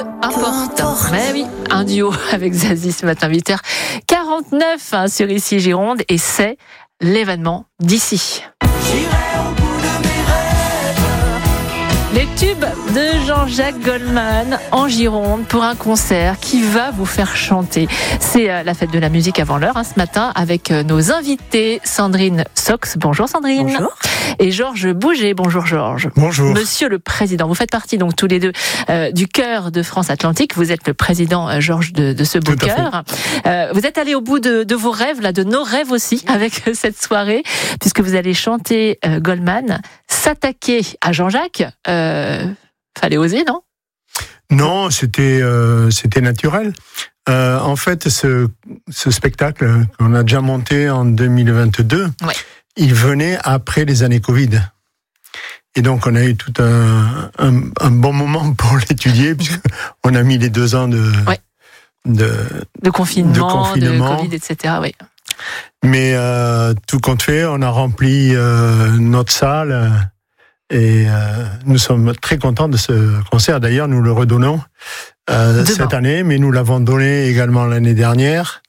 important. Mais oui, un duo avec Zazie ce matin, 8h49 sur Ici Gironde, et c'est l'événement d'ici. Les tubes de Jean-Jacques Goldman en Gironde pour un concert qui va vous faire chanter. C'est la fête de la musique avant l'heure ce matin avec nos invités Sandrine Sox. Bonjour Sandrine. Bonjour. Et Georges Bouget. Bonjour Georges. Bonjour. Monsieur le Président, vous faites partie donc tous les deux du chœur de France Atlantique. Vous êtes le président Georges de ce beau chœur. Vous êtes allé au bout de vos rêves, de nos rêves aussi avec cette soirée, puisque vous allez chanter Goldman, s'attaquer à Jean-Jacques. Fallait oser, non ? Non, c'était naturel. En fait, ce spectacle qu'on a déjà monté en 2022, ouais. Il venait après les années Covid. Et donc, on a eu tout un bon moment pour l'étudier, puisqu'on a mis les 2 ans de confinement, de Covid, etc. Oui. Mais tout compte fait, on a rempli notre salle. Et nous sommes très contents de ce concert. D'ailleurs, nous le redonnons cette année, mais nous l'avons donné également l'année dernière.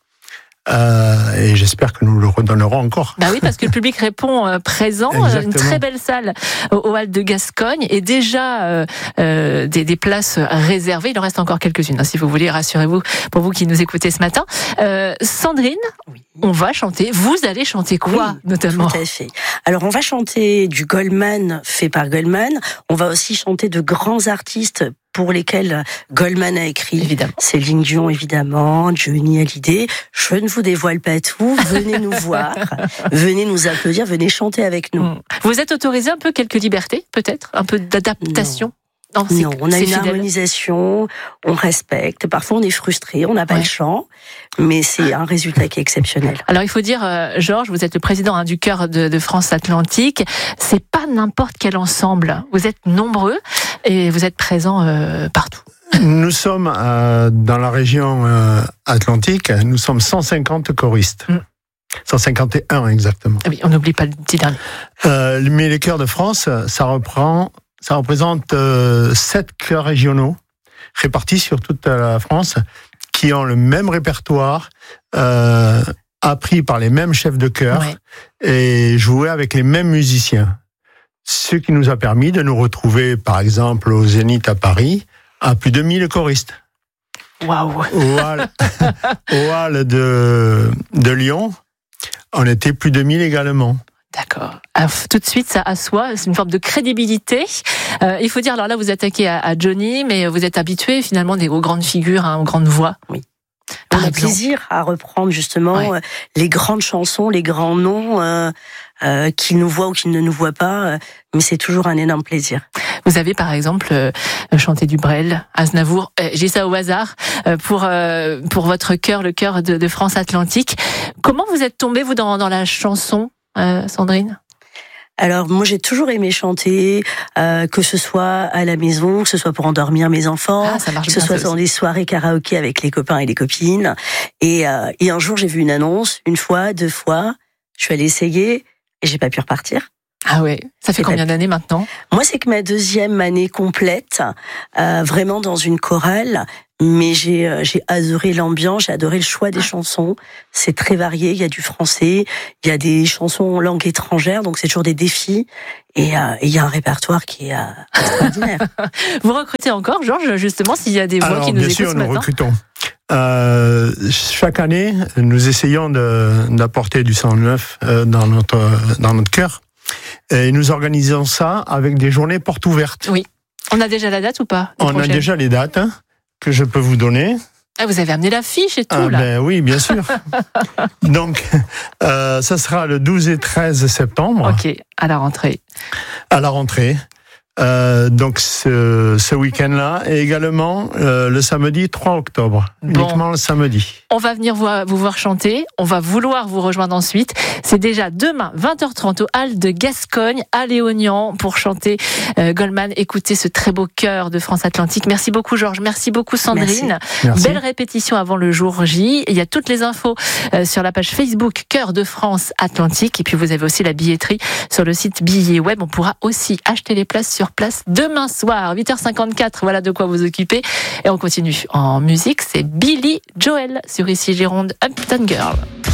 Et j'espère que nous le redonnerons encore. Bah oui, parce que le public répond présent. Une très belle salle au Hall de Gascogne, et déjà des places réservées. Il en reste encore quelques-unes, si vous voulez, rassurez-vous, pour vous qui nous écoutez ce matin. Sandrine, oui. On va chanter. Vous allez chanter quoi, notamment ? Tout à fait. Alors, on va chanter du Goldman fait par Goldman. On va aussi chanter de grands artistes pour lesquels Goldman a écrit. Évidemment. Céline Dion, évidemment, Johnny Hallyday. Je ne vous dévoile pas tout. Venez nous voir. Venez nous applaudir. Venez chanter avec nous. Vous êtes autorisé un peu quelques libertés, peut-être ? Un peu d'adaptation ? Non, on a une harmonisation, on respecte. Parfois, on est frustré, on n'a pas le chant, mais c'est un résultat qui est exceptionnel. Alors, il faut dire, Georges, vous êtes le président du chœur de France Atlantique. C'est pas n'importe quel ensemble. Vous êtes nombreux et vous êtes présents partout. Nous sommes dans la région Atlantique. Nous sommes 150 choristes. 151 exactement. Oui, on n'oublie pas le petit dernier. Mais les chœurs de France, ça représente 7 chœurs régionaux répartis sur toute la France qui ont le même répertoire, appris par les mêmes chefs de chœur et joué avec les mêmes musiciens. Ce qui nous a permis de nous retrouver, par exemple, au Zénith à Paris, à plus de 1000 choristes. Waouh. Au hall de Lyon, on était plus de 1000 également. D'accord. Alors, tout de suite, ça assoit, c'est une forme de crédibilité. Il faut dire, alors là, vous attaquez à Johnny, mais vous êtes habitué finalement aux grandes figures, aux grandes voix. Oui. On a plaisir à reprendre justement les grandes chansons, les grands noms qui nous voient ou qui ne nous voient pas, mais c'est toujours un énorme plaisir. Vous avez par exemple chanté du Brel, Aznavour, j'ai ça au hasard, pour votre chœur, le chœur de France Atlantique. Comment vous êtes tombée, vous, dans la chanson, Sandrine ? Alors moi j'ai toujours aimé chanter, que ce soit à la maison, que ce soit pour endormir mes enfants, que ce soit dans des soirées karaoké avec les copains et les copines. Et un jour j'ai vu une annonce, 1 fois, 2 fois, je suis allée essayer et j'ai pas pu repartir. Ah ouais, ça fait combien d'années maintenant ? Moi c'est que ma 2e année complète, vraiment dans une chorale. Mais j'ai adoré l'ambiance, j'ai adoré le choix des chansons. C'est très varié, il y a du français, il y a des chansons en langue étrangère, donc c'est toujours des défis. Et il y a un répertoire qui est extraordinaire. Vous recrutez encore, Georges, justement, s'il y a des voix qui nous écoutent ce matin ? Bien sûr, nous recrutons. Chaque année, nous essayons d'apporter du sang neuf dans notre chœur. Et nous organisons ça avec des journées portes ouvertes. Oui. On a déjà la date ou pas ? On a déjà les dates. Que je peux vous donner. Ah, vous avez amené l'affiche et tout, là. Ben oui, bien sûr. Donc, ça sera le 12 et 13 septembre. Ok, à la rentrée. À la rentrée. Donc, ce week-end-là. Et également, le samedi 3 octobre. Uniquement le samedi. On va venir vous voir chanter. On va vouloir vous rejoindre ensuite. C'est déjà demain, 20h30, au Hall de Gascogne, à Léognan, pour chanter Goldman. Écoutez ce très beau chœur de France Atlantique. Merci beaucoup, Georges. Merci beaucoup, Sandrine. Merci. Belle répétition avant le jour J. Il y a toutes les infos sur la page Facebook Chœur de France Atlantique. Et puis, vous avez aussi la billetterie sur le site Billets Web. On pourra aussi acheter les places sur sur place demain soir, 8h54. Voilà de quoi vous occuper. Et on continue en musique. C'est Billy Joel sur Ici Gironde, Uptown Girl.